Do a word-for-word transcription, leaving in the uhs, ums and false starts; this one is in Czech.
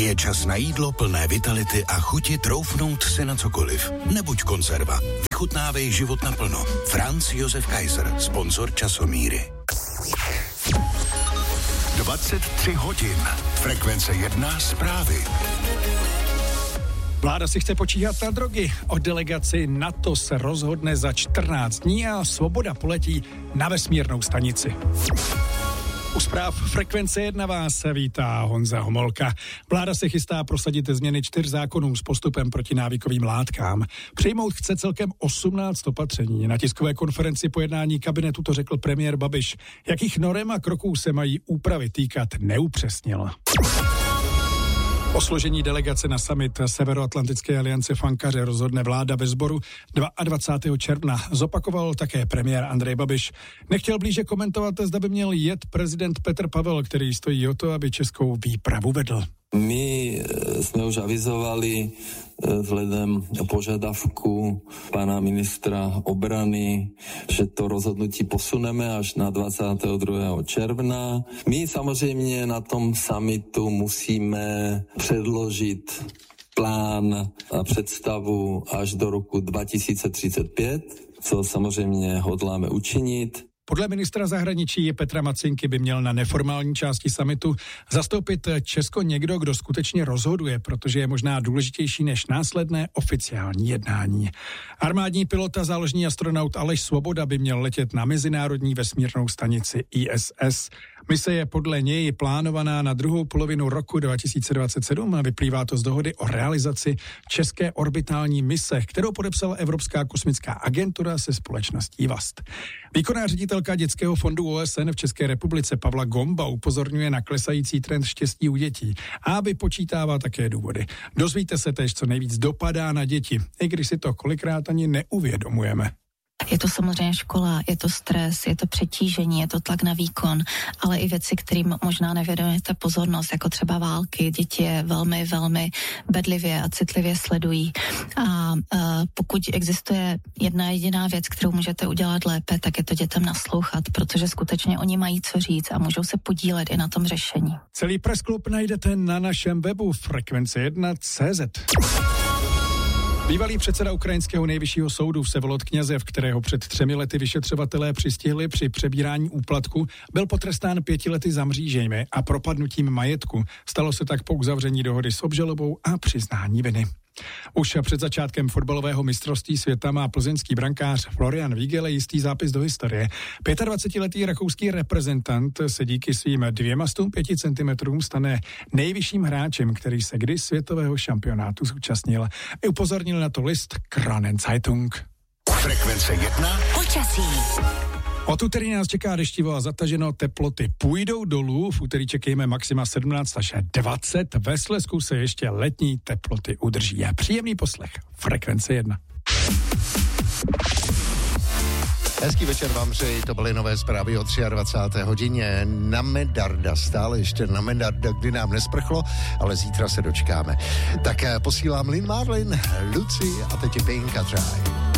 Je čas na jídlo plné vitality a chuti troufnout si na cokoliv. Nebuď konzerva. Vychutnávej život naplno. Franz Josef Kaiser, sponzor Časomíry. dvacet tři hodin. Frekvence jedna zprávy. Vláda si chce počíhat na drogy. O delegaci NATO se rozhodne za čtrnáct dní a Svoboda poletí na vesmírnou stanici. U zpráv Frekvence jedna vás vítá Honza Homolka. Vláda se chystá prosadit změny čtyř zákonů s postupem proti návykovým látkám. Přijmout chce celkem osmnáct opatření. Na tiskové konferenci po jednání kabinetu to řekl premiér Babiš. Jakých norem a kroků se mají úpravy týkat, neupřesnil. O složení delegace na summit Severoatlantické aliance v Ankaře rozhodne vláda ve sboru dvacátého druhého června. Zopakoval také premiér Andrej Babiš. Nechtěl blíže komentovat, zda by měl jet prezident Petr Pavel, který stojí o to, aby českou výpravu vedl. My sme už avizovali vzhledem požiadavku pána ministra obrany, že to rozhodnutí posuneme až na dvacátého druhého června. My samozřejmě na tom summitu musíme předložit plán a představu až do roku dva tisíce třicet pět, co samozřejmě hodláme učinit. Podle ministra zahraničí Petra Macinky by měl na neformální části summitu zastoupit Česko někdo, kdo skutečně rozhoduje, protože je možná důležitější než následné oficiální jednání. Armádní pilot a záložní astronaut Aleš Svoboda by měl letět na mezinárodní vesmírnou stanici I S S. Mise je podle něj plánovaná na druhou polovinu roku dva tisíce dvacet sedm a vyplývá to z dohody o realizaci české orbitální mise, kterou podepsala Evropská kosmická agentura se společností Vast. Výkonná ředitelka Dětského fondu O S N v České republice Pavla Gomba upozorňuje na klesající trend štěstí u dětí a vypočítává také důvody. Dozvíte se též, co nejvíc dopadá na děti, i když si to kolikrát ani neuvědomujeme. Je to samozřejmě škola, je to stres, je to přetížení, je to tlak na výkon, ale i věci, kterým možná nevědomujete pozornost, jako třeba války. Děti je velmi, velmi bedlivě a citlivě sledují. A uh, pokud existuje jedna jediná věc, kterou můžete udělat lépe, tak je to dětem naslouchat, protože skutečně oni mají co říct a můžou se podílet i na tom řešení. Celý pressklub najdete na našem webu frekvence jedna tečka cé zet. Bývalý předseda ukrajinského nejvyššího soudu Vsevolod Knězev, kterého před třemi lety vyšetřovatelé přistihli při přebírání úplatku, byl potrestán pěti lety za mřížemi a propadnutím majetku. Stalo se tak po uzavření dohody s obžalobou a přiznání viny. Už před začátkem fotbalového mistrovství světa má plzeňský brankář Florian Vigele jistý zápis do historie. dvacetipětiletý rakouský reprezentant se díky svým dvěma stům pěti centimetrům stane nejvyšším hráčem, který se kdy světového šampionátu zúčastnil. Upozornil na to list Kronen Zeitung. Frekvence jedna. Počasí. Od úterý nás čeká deštivo a zataženo, teploty půjdou dolů, v úterý čekejme maxima sedmnáct až dvacet, ve Slezsku se ještě letní teploty udrží. A příjemný poslech, Frekvence jedna. Hezký večer vám přeji, to byly nové zprávy o dvacáté třetí hodině. Na Medarda, stále ještě na Medarda, kdy nám nesprchlo, ale zítra se dočkáme. Tak posílám Lynn Marlin, Luci a teď je Pink a Try.